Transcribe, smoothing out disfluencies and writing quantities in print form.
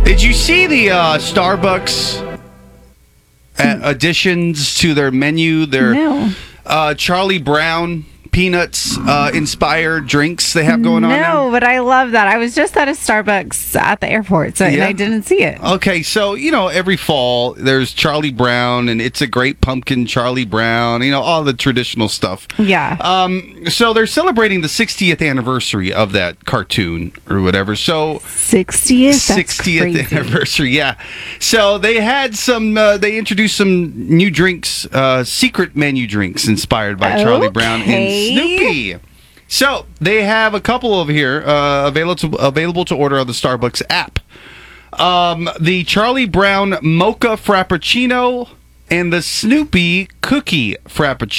Did you see the Starbucks additions to their menu? Their Charlie Brown peanuts inspired drinks they have going on now? No, but I love that. I was just at a Starbucks at the airport, and I didn't see it. Okay, so, every fall there's Charlie Brown, and It's a Great Pumpkin Charlie Brown, all the traditional stuff. Yeah. So they're celebrating the 60th anniversary of that cartoon or whatever. So 60th? That's 60th crazy. anniversary, yeah. So they had they introduced some new drinks, secret menu drinks inspired by Charlie Brown and Snoopy. So they have a couple over here available to order on the Starbucks app. The Charlie Brown Mocha Frappuccino and the Snoopy Cookie Frappuccino.